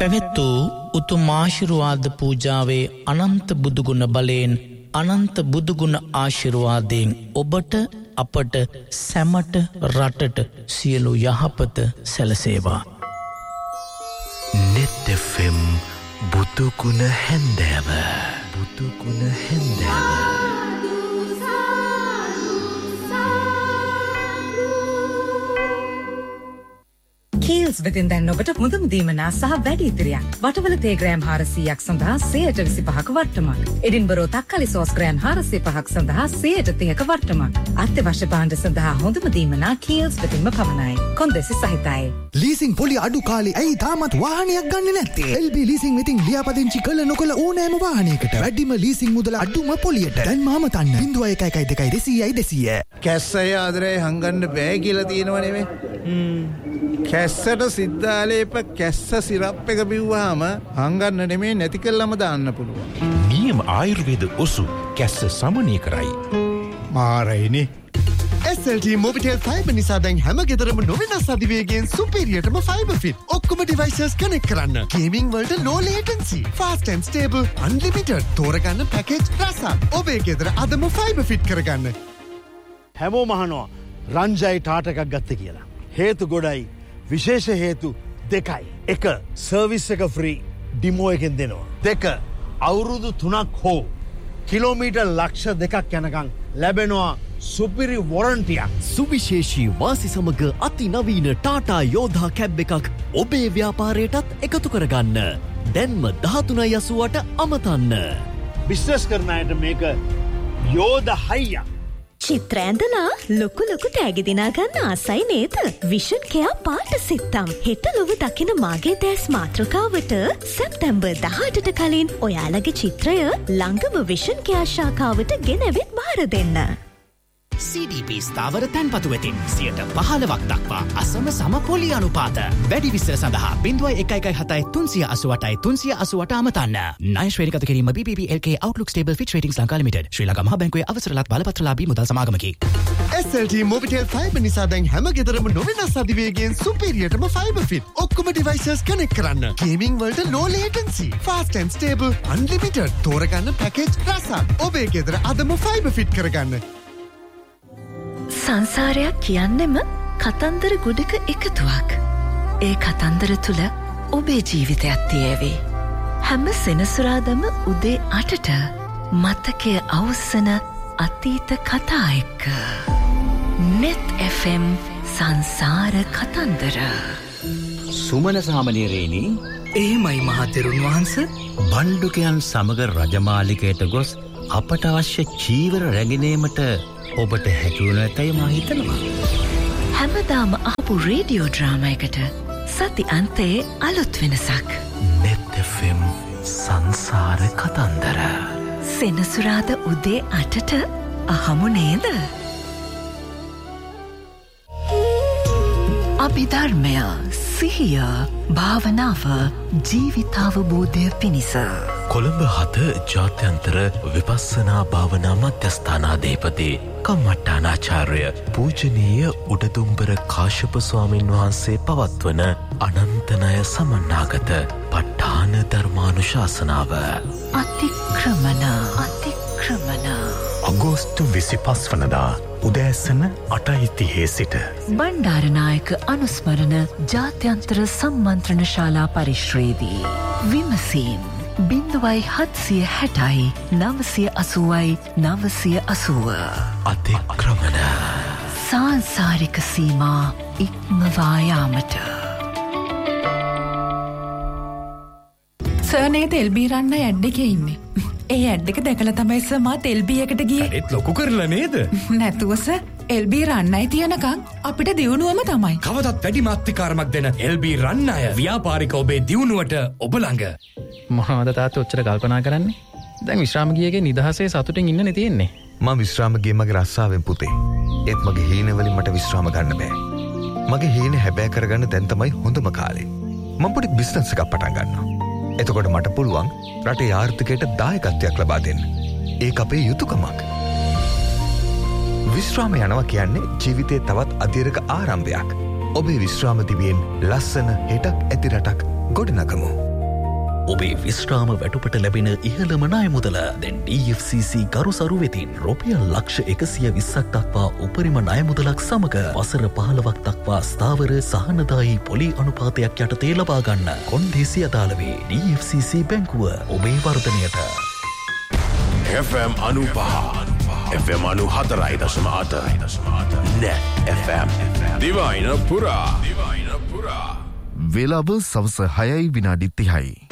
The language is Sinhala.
පැවැත්වූ උතුම් ආශිර්වාද පූජාවේ අනන්ත බුදුගුණ බලයෙන් අනන්ත බුදුගුණ ආශිර්වාදයෙන් ඔබට අපට සැමට රටට සියලු යහපත සැලසේවා. net fm බුදුගුණ හැන්දෑව බුදුගුණ හැන්දෑව. Kiehl's within දැන් ඔබට මුදුන් දීමනා සහ වැඩි ඉතිරියක්. වටවල තේ ග්‍රෑම් 400ක් සඳහා 125ක වට්ටමක්. එඩින්බරෝ තක්කාලි සෝස් ග්‍රෑම් 405ක් සඳහා 130ක වට්ටමක්. අත්‍යවශ්‍ය භාණ්ඩ සඳහා හොඳම දීමනා Kiehl's withinම පමණයි. කොන්දෙසි සහිතයි. ලීසින් පොලි අඩු කාලේ ඇයි තාමත් වාහනයක් ගන්නේ නැත්තේ? LB ලීසින් වෙතින් ලියාපදිංචි කළ නොකළ ඕනෑම වාහනයකට වැඩිම ලීසින් මුදල අඩුම පොලියට. දැන් මාම තන්න 0112 කැස්සය ආදරේ හංගන්න බෑ කියලා තියෙනව නෙමෙයි. කැස්සට සිද්ධාලේප කැස්ස සිරප් එක බිව්වහම හංගන්න නෙමෙයි නැති කළාම දාන්න පුළුවන්. නියම ආයුර්වේද ඔසු කැස්ස සමනය කරයි. මාරයිනේ. SLT Mobitel Fiber නිසා දැන් හැම ගෙදරම නොවෙනස් අධිවේගයෙන් සුපීරියර්ටම ෆයිබර් ෆිට ඔක්කොම ඩිවයිසස් කනෙක්ට් කරන්න. ගේමින් වලට low latency, fast and stable, unlimited තෝරගන්න පැකේජ් රසක්. ඔබේ ගෙදර අදම ෆයිබර් ෆිට කරගන්න. හැමෝම අහනවා රංජයි ටාට එකක් ගත්ත කියලා. හේතු ගොඩයි. විශේෂ හේතු දෙකයි. 1. සර්විස් එක ෆ්‍රී ඩිමෝ එකෙන් දෙනවා. 2. අවුරුදු 3ක් හෝ කිලෝමීටර් ලක්ෂ 2ක් යනකම් ලැබෙනවා සුපිරි වොරන්ටියක්. සුවිශේෂී වාසි සමග අතිනවීන ටාටා යෝධා කැබ් එකක් ඔබේ ව්‍යාපාරයටත් එකතු කරගන්න. දැන්ම 13.80ට අමතන්න. බිස්නස් කරන අයට මේක යෝධ හයියක්. චිත්‍ර ඇඳලා ලොකු තෑගි දිනා ගන්න ආසයි නේද? විෂන් කෙයා පාට සිත්තම්. හෙට ලොව දකින මාගේ දැස් මාතෘකාවට සැප්තැම්බර් 18ට කලින් ඔයාලගේ චිත්‍රය ළඟම විෂන් කෙයා ශාඛාවට ගෙනවිත් බාර දෙන්න. CDB ස්ථාවර තැන්පතු වෙතින් 15% දක්වා අසම සම පොලි අනුපාත. වැඩි විස්තර සඳහා 0117 388 388 අමතන්න. ණය ශ්‍රේණිගත කිරීම BBB LK Outlook Stable Fitch Ratings Lanka Limited. ශ්‍රී ලංකා මහා බැංකුවේ අවසරලත් බලපත්‍රලාභී මුදල් සමාගමකි. SLT Mobitel Fiber නිසා දැන් හැම ගෙදරම නොවෙනස් අධිවේගයෙන් සුපීරියර්ටම ෆයිබර් ෆිට ඔක්කොම ඩිවයිසස් කනෙක්ට් කරන්න. ගේමින් වලට low latency, fast and stable, unlimited තෝරගන්න පැකේජ් රසක්. ඔබේ ගෙදර අදම ෆයිබර් ෆිට කරගන්න. සංසාරයක් කියන්නෙම කතන්දර ගොඩක එකතුවක්. ඒ කතන්දර තුල ඔබේ ජීවිතයක් තියේවි. හැම සෙනසුරාදම උදේ 8ට මතකයේ අවසන අතීත කතා එක්ක. net fm සංසාර කතන්දර. සුමන සාමණේරේනි එහෙමයි මහතෙරුන් වහන්සේ. බණ්ඩුකයන් සමග රජමාලිකයට ගොස් අපට අවශ්‍ය චීවර රැගෙනීමට ඔබට හැකිවන ඇතයි මා හිතනවා. හැමදාම ආපු රේඩියෝ ඩ්‍රාමා එකට සති අන්තයේ අලුත් වෙනසක්. net fm සංසාර කතන්දර. සෙනසුරාද උදේ 8ට අහමු නේද? අභිධර්මය සිහිය භාවනාව ජීවිතාවබෝධය පිණිස කොළඹ 7 ජාත්‍යන්තර විපස්සනා භාවනා මධ්‍යස්ථානාධිපති කම්මට්ටානාචාර්ය පූජනීය උඩදුම්බර කාශ්‍යප ස්වාමින් වහන්සේ පවත්වන අනන්තනය සමන්නාගත ප ဋ ාණ ධර්මානුශාසනාව අතික්‍රමන අගෝස්තු 25 වනදා උදෑසන 8:30 සිට බණ්ඩාරනායක අනුස්මරණ ජාත්‍යන්තර සම්මන්ත්‍රණ ශාලා පරිශ්‍රයේදී විමසීම් 0760 980 980 අතික්‍රමන සංසාරික සීමා ඉක්මවා යාමට. සර් නේද එල්බී රන්න ඇඩ් එකේ ඉන්නේ. ඒ ඇඩ් එක දැකලා තමයි සර් මාත් එල්බී එකට ගියේ. ඒත් ලොකු කරලා නේද? නැතුව සර් එල්බී රන්නයි තියනකම් අපිට දියුණුවම තමයි. කවදත් වැඩි මාත්‍රිකාරමක් දෙන එල්බී රන්නය ව්‍යාපාරික ඔබේ දියුණුවට ඔබ ළඟ. මොනවද තාත්තේ ඔච්චර කල්පනා කරන්නේ? දැන් විශ්‍රාම ගියේගේ නිදහසේ සතුටින් ඉන්නනේ තියෙන්නේ. මම විශ්‍රාම ගියේ මගේ රස්සාවෙන් පුතේ. ඒත් මගේ හීන වලින් මට විශ්‍රාම ගන්න බෑ. මගේ හීන හැබෑ කරගන්න දැන් තමයි හොඳම කාලේ. මම පොඩි බිස්නස් එකක් පටන් ගන්නවා. එතකොට මට පුළුවන් රටේ ආර්ථිකයට දායකත්වයක් ලබා දෙන්න. ඒක අපේ යුතුයකමක්. විශ්‍රාම යනවා කියන්නේ ජීවිතේ තවත් අධිරක ආරම්භයක්. ඔබේ විශ්‍රාම දිවියෙන් ලස්සන හෙටක් ඇති රටක් ගොඩනගමු. ඔබේ විශ්‍රාම වැටුපට ලැබෙන ඉහළම ණය මුදල දැන් DFCC ගරුසරු වෙතින් රුපියල් ලක්ෂ 120ක් දක්වා උපරිම ණය මුදලක් සමග වසර 15ක් දක්වා ස්ථාවර සහනදායී පොලි අනුපාතයක් යටතේ ලබා ගන්න. කොන්දේසි අදාළ වේ DFCC බැංකුව ඔබේ වර්ධනයට. FM 95 FM 94.8 Net FM දිවයින පුරා වේලාව සවස 6:30